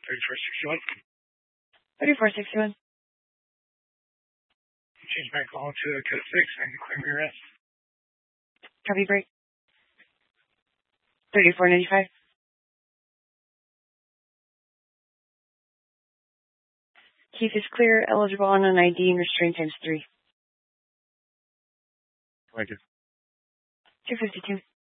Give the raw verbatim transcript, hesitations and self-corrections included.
thirty-four sixty-one. thirty-four sixty-one. Change my call to code six. I can claim your arrest. Copy break. thirty-four ninety-five. Keith is clear, eligible on an I D and restraint times three. Thank you. two fifty-two.